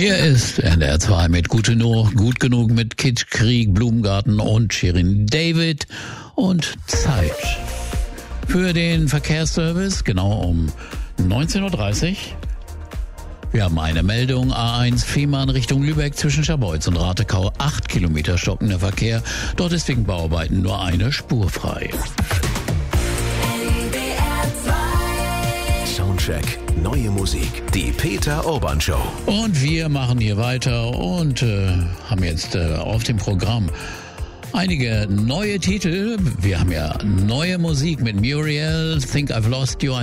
Hier ist NDR 2 mit Gut genug mit Kitschkrieg, Blumengarten und Shirin David und Zeit für den Verkehrsservice, genau um 19.30 Uhr. Wir haben eine Meldung, A1 Fehmarn Richtung Lübeck zwischen Scharbeutz und Ratekau, 8 Kilometer stockender Verkehr. Dort ist wegen Bauarbeiten nur eine Spur frei. Soundcheck, neue Musik, die Peter Urban Show. Und wir machen hier weiter und haben jetzt auf dem Programm einige neue Titel. Wir haben ja neue Musik mit Muriel, Think I've Lost You.